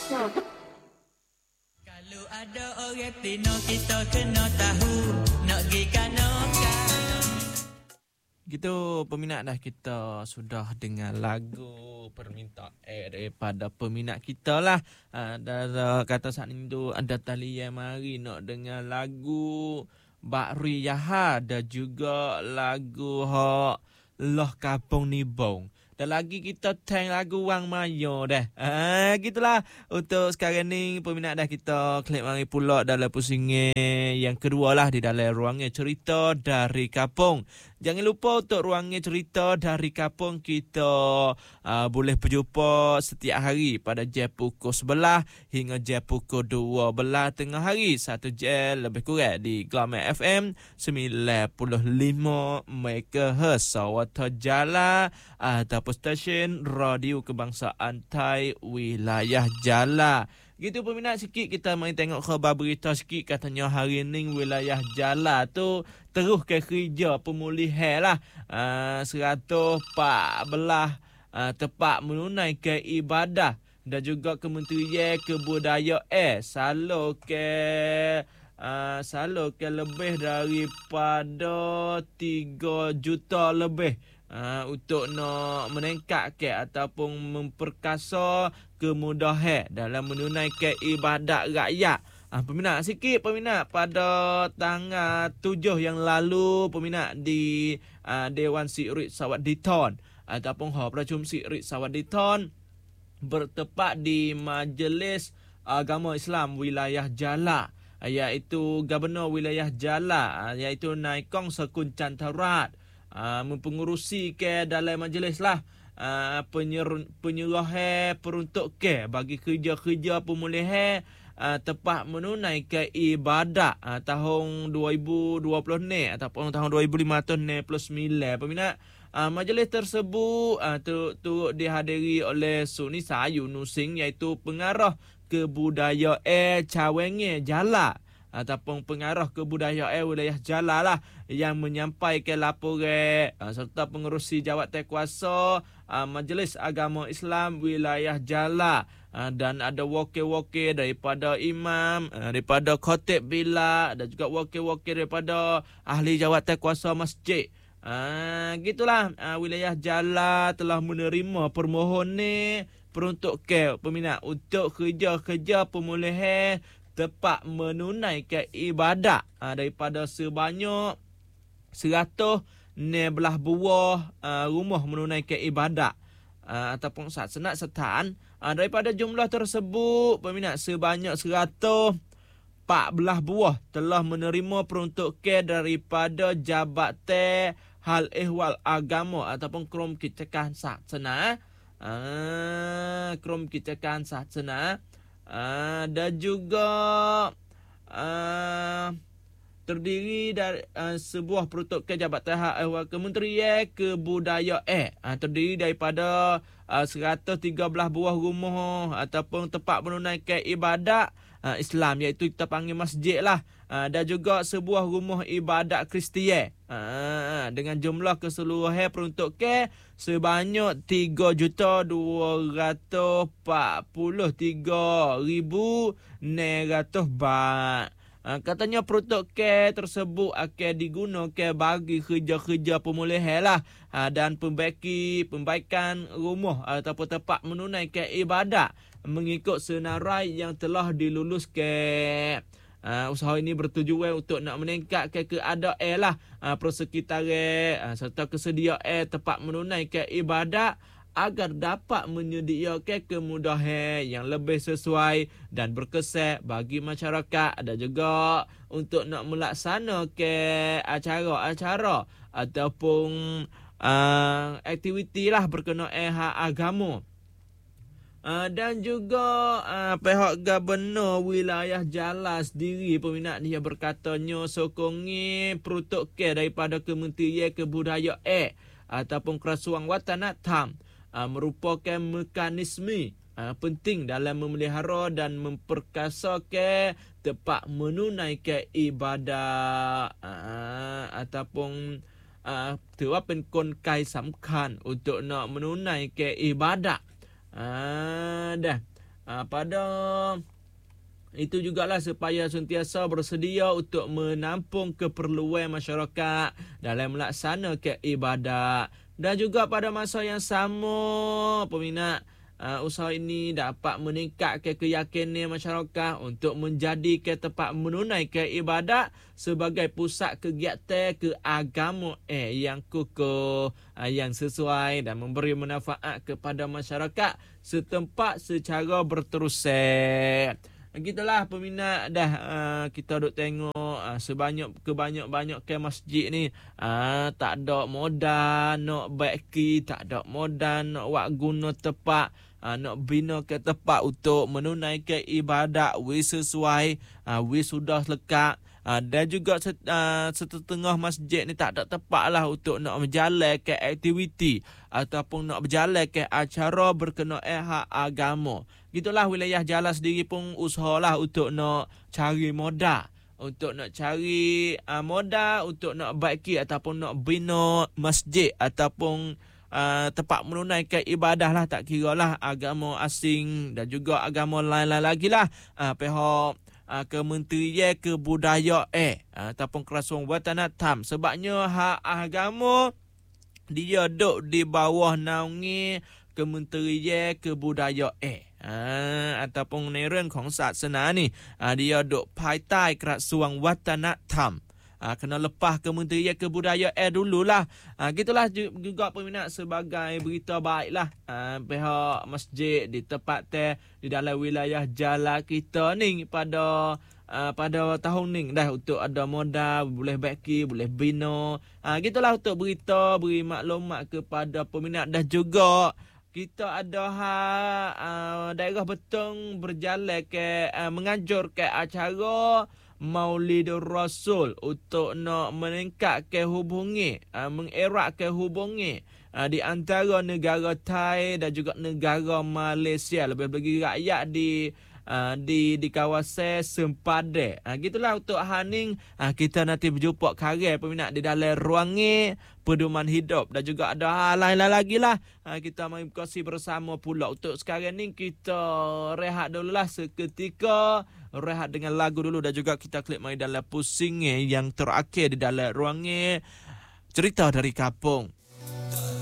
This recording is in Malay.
Kalau ada orang tino kita kena tahu nak gi kano-kano. Gitu peminat dah, kita sudah dengar lagu permintaan daripada peminat kita lah. Dan kata saat ni tu ada talian mari nak dengar lagu Bakri Yaha dan juga lagu Hak Loh Kampung Nibong. Dan lagi kita teng lagu Wang Mayo dah. Gitulah untuk sekarang ni peminat dah, kita klik mari pula dalam pusingan yang kedua lah di dalam ruangnya cerita dari kampung. Jangan lupa untuk ruangnya cerita dari kampung kita boleh berjumpa setiap hari pada jam pukul 11 hingga jam pukul 12 tengah hari. 1 jam lebih kurang di Glamour FM 95 MHz Sawata Jala ataupun stesen radio kebangsaan Thai wilayah Jala. Gitu peminat, sikit kita main tengok khabar berita sikit. Katanya hari ni wilayah Jala tu terus ke kerja pemulihan lah. 114 tempat menunaikan ibadah. Dan juga Kementerian Kebudayaan salo ke lebih daripada 3 juta lebih untuk nak meningkatkan ataupun memperkasa kemudahan dalam menunaikan ibadat rakyat. Peminat, sikit peminat, pada tanggal 7 yang lalu peminat di Dewan Sikrit Sawat Diton ataupun Perachum Sikrit Sawat Diton bertepat di Majlis Agama Islam Wilayah Jala, iaitu Gubernur Wilayah Jala iaitu Naikong Sekun Cantarat mempengurusi ke dalam majlis lah penyerahan peruntukan bagi kerja-kerja pemulihan tempat menunaikan ibadat tahun 2020 ni ataupun tahun 2599 peminat. Majlis tersebut turut dihadiri oleh Suni Sayu Nusing, iaitu pengarah kebudayaan Cawenge Jala ataupun pengarah kebudayaan wilayah Jala lah, yang menyampaikan laporan serta pengerusi jawatankuasa Majlis Agama Islam Wilayah Jala. Dan ada wakil-wakil daripada imam, daripada khatib bila, dan juga wakil-wakil daripada ahli jawatankuasa masjid. Gitulah wilayah Jala telah menerima permohonan peruntukan peminat untuk kerja-kerja pemulihan tempat menunaikan ibadat daripada sebanyak 116 buah rumah menunaikan ibadat ataupun senat setan. Daripada jumlah tersebut peminat, sebanyak 114 buah telah menerima peruntukan daripada Jabatan Hal Ehwal Agama ataupun Krom Kicakan Saksana. Krom Kicakan Saksana. Dan juga terdiri dari sebuah peruntukan Jabatan Hak Ehwal Kementerian Kebudayaan, terdiri daripada 113 buah rumah ataupun tempat menunaikan ibadat Islam, iaitu kita panggil masjid lah, dan juga sebuah rumah ibadat Kristian dengan jumlah keseluruhan peruntukan sebanyak 3,243,900 baht. Katanya peruntukan tersebut akan digunakan bagi kerja-kerja pemulihan lah, dan pembaikan rumah ataupun tempat menunaikan ibadat mengikut senarai yang telah diluluskan. Usaha ini bertujuan untuk nak meningkatkan keadaan lah persekitaran serta kesediaan tempat menunaikan ibadat agar dapat menyediakan kemudahan yang lebih sesuai dan berkesan bagi masyarakat, dan juga untuk nak melaksanakan acara-acara ataupun aktiviti lah berkenaan hak agama. Dan juga pihak Gubernur Wilayah Jala sendiri peminat, dia berkatanya sokongi peruntukan daripada Kementerian Kebudayaan ataupun Kerasuan Watanatam merupakan mekanisme penting dalam memelihara dan memperkasakan tempat menunaikan ibadat ataupun terusเป็นกลไกสำคัญ untuk nak menunaikan ibadat. Pada itu jugalah supaya sentiasa bersedia untuk menampung keperluan masyarakat dalam melaksanakan ibadat. Dan juga pada masa yang sama, peminat, usaha ini dapat meningkatkan keyakinan masyarakat untuk menjadikan tempat menunaikan ibadat sebagai pusat kegiatan keagamaan yang kukuh, yang sesuai dan memberi manfaat kepada masyarakat setempat secara berterusan. Gitulah peminat dah, kita duk tengok kebanyak ke masjid ni tak ada modal nak baiki, tak ada modal nak buat guna tempat, nak bina ke tempat untuk menunaikan ibadat sesuai, sudah lekat. Dan juga setengah masjid ni tak ada tempat lah untuk nak berjalankan aktiviti ataupun nak berjalankan acara berkenaan hak agama. Gitulah wilayah Jalan sendiri pun usahalah untuk nak cari modal, untuk nak cari modal untuk nak baiki ataupun nak bina masjid ataupun tempat menunaikan ibadah lah, tak kira lah agama asing dan juga agama lain-lain lagi lah. Pihak Kementerian Kebudayaan ataupun Kerajaan Watanatam, sebabnya hak agama dia duduk di bawah naungi Kementerian Kebudayaan. Ataupunในเรื่องของศาสนานี่dia duduk ภายใต้กระทรวงวัฒนธรรม kena lepas Kementerian Kebudayaan dululah. Gitulah juga peminat, sebagai berita baiklah pihak masjid di tempat di dalam wilayah jalan kita ni pada tahun ni dah untuk ada modal, boleh baiki, boleh bina. Gitulah untuk berita, beri maklumat kepada peminat. Dan juga kita ada daerah Betong berjalan ke menganjur ke acara Maulidur Rasul untuk nak meningkatkan hubungi, mengeratkan hubungi di antara negara Thai dan juga negara Malaysia, lebih-lebih rakyat di kawasan Sempadan. Gitulah untuk Haning. Kita nanti berjumpa karya peminat di dalam ruangan pedoman hidup dan juga ada lain-lain lagi lah. Kita mari berkongsi bersama pula. Untuk sekarang ni kita rehat dululah seketika, rehat dengan lagu dulu dan juga kita klik mari dalam pusing yang terakhir di dalam ruangan cerita dari kampung.